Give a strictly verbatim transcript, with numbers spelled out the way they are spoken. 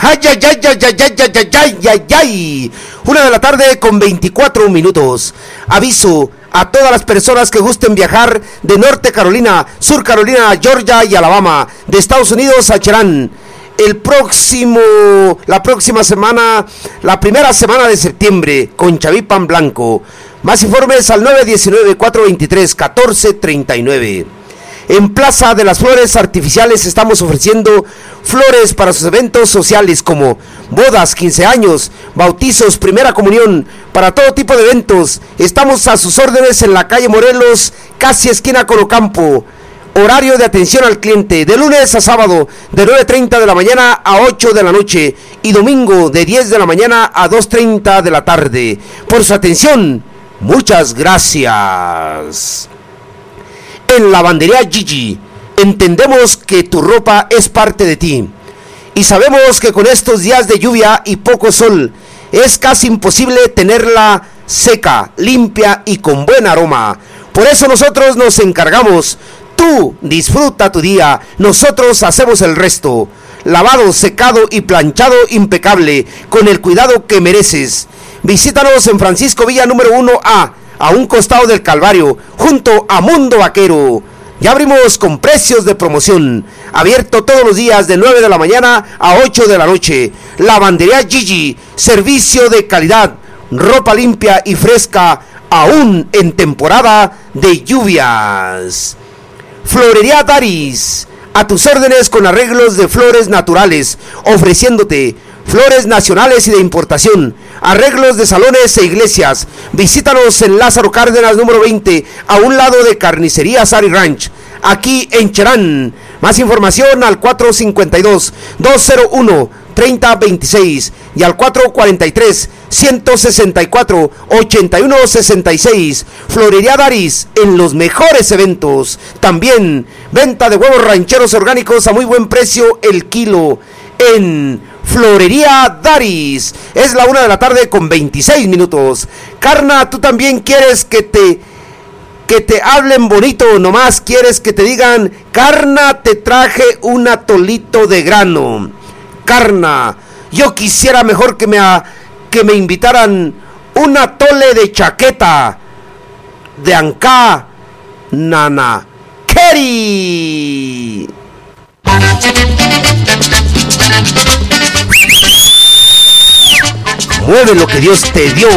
¡Ay, ay, ay, ay, ay, ay, ay, ay, ay, ay! Una de la tarde con veinticuatro minutos. Aviso a todas las personas que gusten viajar de Norte Carolina, Sur Carolina, Georgia y Alabama, de Estados Unidos a Cherán. El próximo, la próxima semana, la primera semana de septiembre, con Chavipan Blanco. Más informes al nueve uno nueve, cuatro dos tres, uno cuatro tres nueve. En Plaza de las Flores Artificiales estamos ofreciendo flores para sus eventos sociales como bodas, quince años, bautizos, primera comunión, para todo tipo de eventos. Estamos a sus órdenes en la calle Morelos, casi esquina con Ocampo. Horario de atención al cliente de lunes a sábado de nueve treinta de la mañana a ocho de la noche y domingo de diez de la mañana a dos treinta de la tarde. Por su atención, muchas gracias. En Lavandería Gigi, entendemos que tu ropa es parte de ti y sabemos que con estos días de lluvia y poco sol es casi imposible tenerla seca, limpia y con buen aroma. Por eso nosotros nos encargamos. Tú disfruta tu día, nosotros hacemos el resto. Lavado, secado y planchado impecable, con el cuidado que mereces. Visítanos en Francisco Villa número uno A, a un costado del Calvario, junto a Mundo Vaquero. Ya abrimos con precios de promoción. Abierto todos los días de nueve de la mañana a ocho de la noche. Lavandería Gigi, servicio de calidad, ropa limpia y fresca, aún en temporada de lluvias. Florería Daris, a tus órdenes con arreglos de flores naturales, ofreciéndote flores nacionales y de importación, arreglos de salones e iglesias. Visítanos en Lázaro Cárdenas número veinte, a un lado de Carnicería Sari Ranch, aquí en Cherán. Más información al cuatro cinco dos, dos cero uno, tres cero dos seis y al cuatro cuatro tres, uno seis cuatro, ocho uno seis seis. Florería Daris, en los mejores eventos. También venta de huevos rancheros orgánicos a muy buen precio el kilo en Florería Daris. Es la una de la tarde con veintiséis minutos. Carna, tú también quieres que te que te hablen bonito, nomás quieres que te digan: Carna, te traje un atolito de grano. Carna, yo quisiera mejor que me a, que me invitaran un atole de chaqueta de Ancá, Nana Keri. Mueve lo que Dios te dio.